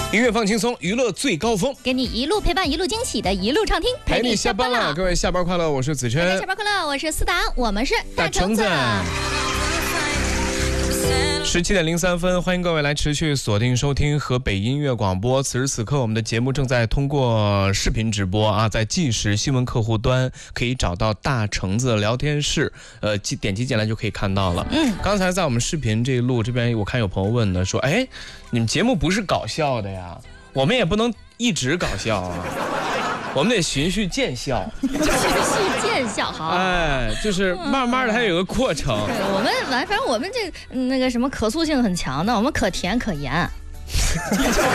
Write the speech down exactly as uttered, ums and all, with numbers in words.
音乐放轻松，娱乐最高峰， 给你一路陪伴，一路惊喜的一路畅听， 陪你下班了。各位下班快乐，我是子琛。 下班快乐，我是思达，我们是大橙子。十七点零三分，欢迎各位来持续锁定收听河北音乐广播。此时此刻，我们的节目正在通过视频直播啊，在即时新闻客户端可以找到大橙子的聊天室，呃，点击进来就可以看到了。嗯，刚才在我们视频这一路这边，我看有朋友问呢，说，哎，你们节目不是搞笑的呀？我们也不能一直搞笑啊。我们得循序渐效， 循序渐效，好， 哎，就是慢慢的，它有个过程。 对，我们反反正我们这那个什么可塑性很强的，我们可甜可盐。